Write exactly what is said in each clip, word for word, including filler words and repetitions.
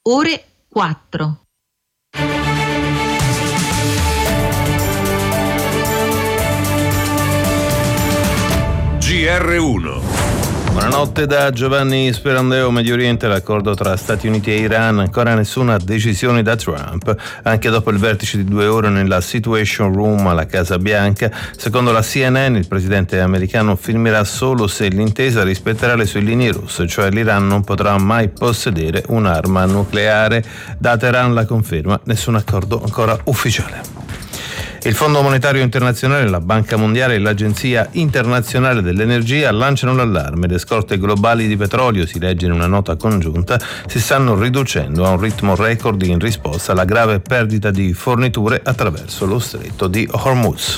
ore quattro. G R uno. Buonanotte da Giovanni Sperandeo. Medio Oriente, l'accordo tra Stati Uniti e Iran, ancora nessuna decisione da Trump, anche dopo il vertice di due ore nella Situation Room alla Casa Bianca. Secondo la C N N il presidente americano firmerà solo se l'intesa rispetterà le sue linee rosse, cioè l'Iran non potrà mai possedere un'arma nucleare. Da Teheran la conferma, nessun accordo ancora ufficiale. Il Fondo Monetario Internazionale, la Banca Mondiale e l'Agenzia Internazionale dell'Energia lanciano l'allarme. Le scorte globali di petrolio, si legge in una nota congiunta, si stanno riducendo a un ritmo record in risposta alla grave perdita di forniture attraverso lo stretto di Hormuz.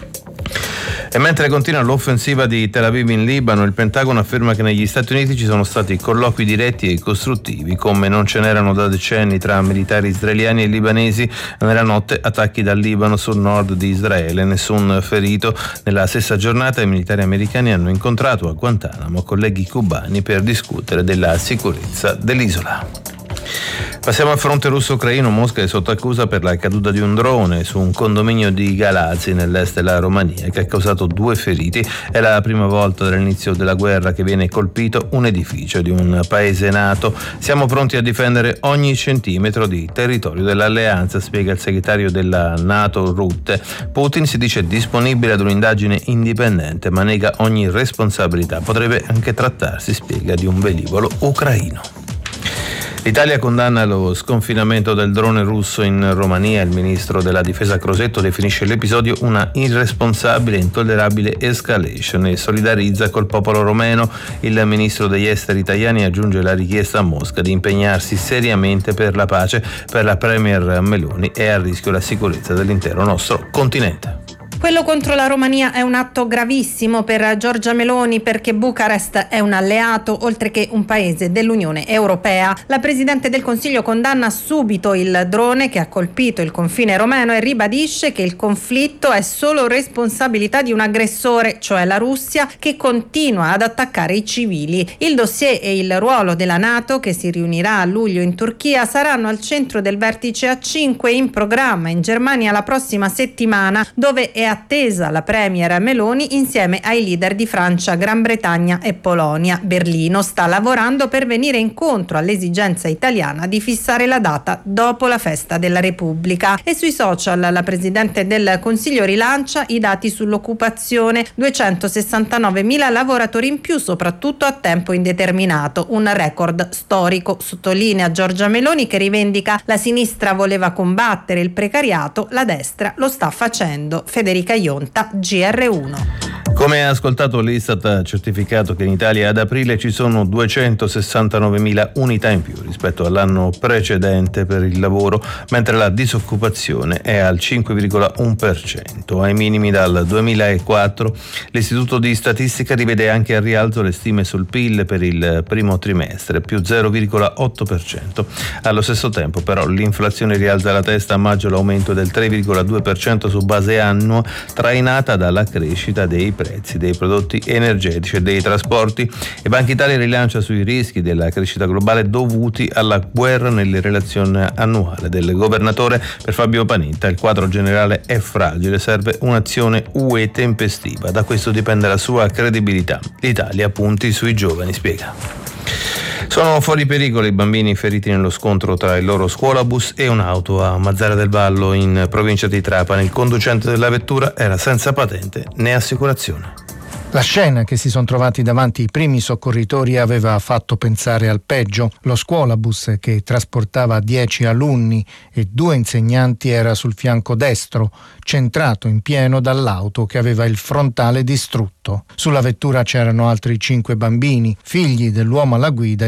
E mentre continua l'offensiva di Tel Aviv in Libano, il Pentagono afferma che negli Stati Uniti ci sono stati colloqui diretti e costruttivi, come non ce n'erano da decenni, tra militari israeliani e libanesi. Nella notte attacchi dal Libano sul nord di Israele, nessun ferito. Nella stessa giornata i militari americani hanno incontrato a Guantanamo colleghi cubani per discutere della sicurezza dell'isola. Passiamo al fronte russo-ucraino. Mosca è sotto accusa per la caduta di un drone su un condominio di Galați nell'est della Romania, che ha causato due feriti. È la prima volta dall'inizio della guerra che viene colpito un edificio di un paese NATO. Siamo pronti a difendere ogni centimetro di territorio dell'alleanza, spiega il segretario della NATO Rutte. Putin si dice disponibile ad un'indagine indipendente, ma nega ogni responsabilità. Potrebbe anche trattarsi, spiega, di un velivolo ucraino. L'Italia condanna lo sconfinamento del drone russo in Romania. Il ministro della difesa Crosetto definisce l'episodio una irresponsabile e intollerabile escalation e solidarizza col popolo romeno. Il ministro degli esteri italiani aggiunge la richiesta a Mosca di impegnarsi seriamente per la pace. Per la premier Meloni è a rischio la sicurezza dell'intero nostro continente. Quello contro la Romania è un atto gravissimo per Giorgia Meloni, perché Bucarest è un alleato oltre che un paese dell'Unione Europea. La Presidente del Consiglio condanna subito il drone che ha colpito il confine romeno e ribadisce che il conflitto è solo responsabilità di un aggressore, cioè la Russia, che continua ad attaccare i civili. Il dossier e il ruolo della NATO, che si riunirà a luglio in Turchia, saranno al centro del vertice A cinque in programma in Germania la prossima settimana, dove è attesa la premier Meloni insieme ai leader di Francia, Gran Bretagna e Polonia. Berlino sta lavorando per venire incontro all'esigenza italiana di fissare la data dopo la festa della Repubblica. E sui social la Presidente del Consiglio rilancia i dati sull'occupazione: duecentosessantanovemila lavoratori in più, soprattutto a tempo indeterminato, un record storico, sottolinea Giorgia Meloni, che rivendica la sinistra voleva combattere il precariato, la destra lo sta facendo. Federica Ionta, G R uno. Come ha ascoltato, l'Istat ha certificato che in Italia ad aprile ci sono duecentosessantanovemila unità in più rispetto all'anno precedente per il lavoro, mentre la disoccupazione è al cinque virgola uno per cento, ai minimi dal duemilaquattro. L'Istituto di Statistica rivede anche al rialzo le stime sul P I L per il primo trimestre, più zero virgola otto per cento. Allo stesso tempo, però, l'inflazione rialza la testa. A maggio l'aumento è del tre virgola due per cento su base annua, trainata dalla crescita dei prezzi dei prodotti energetici e dei trasporti. E Banca Italia rilancia sui rischi della crescita globale dovuti alla guerra nelle relazioni annuale del governatore. Per Fabio Panetta il quadro generale è fragile, serve un'azione U E tempestiva, da questo dipende la sua credibilità. L'Italia punti sui giovani, spiega. Sono fuori pericolo i bambini feriti nello scontro tra il loro scuolabus e un'auto a Mazara del Vallo, in provincia di Trapani. Il conducente della vettura era senza patente né assicurazione. La scena che si sono trovati davanti i primi soccorritori aveva fatto pensare al peggio. Lo scuolabus, che trasportava dieci alunni e due insegnanti, era sul fianco destro, centrato in pieno dall'auto che aveva il frontale distrutto. Sulla vettura c'erano altri cinque bambini, figli dell'uomo alla guida